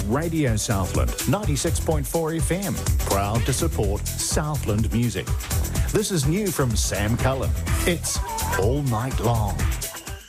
Radio Southland, 96.4 FM, proud to support Southland music. This is new from Sam Cullen. It's All Night Long.